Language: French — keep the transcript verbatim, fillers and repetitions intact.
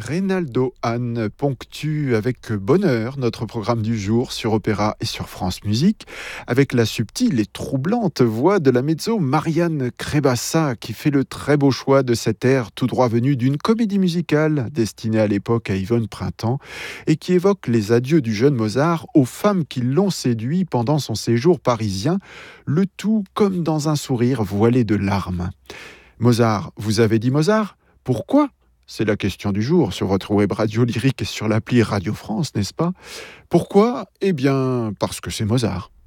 Reynaldo Hahn ponctue avec bonheur notre programme du jour sur Opéra et sur France Musique, avec la subtile et troublante voix de la mezzo Marianne Crébassa, qui fait le très beau choix de cet air tout droit venu d'une comédie musicale destinée à l'époque à Yvonne Printemps et qui évoque les adieux du jeune Mozart aux femmes qui l'ont séduit pendant son séjour parisien, le tout comme dans un sourire voilé de larmes. Mozart, vous avez dit Mozart ? Pourquoi ? C'est la question du jour sur votre web radio lyrique et sur l'appli Radio France, n'est-ce pas ? Pourquoi ? Eh bien, parce que c'est Mozart.